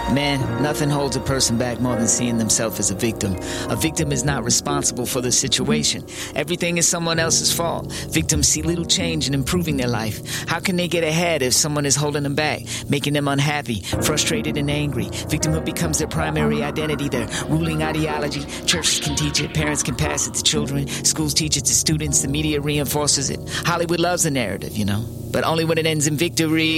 Man, nothing holds a person back more than seeing themselves as a victim. A victim is not responsible for the situation. Everything is someone else's fault. Victims see little change in improving their life. How can they get ahead if someone is holding them back, making them unhappy, frustrated, and angry? Victimhood becomes their primary identity, their ruling ideology. Churches can teach it, parents can pass it to children, schools teach it to students, the media reinforces it. Hollywood loves a narrative, but only when it ends in victory.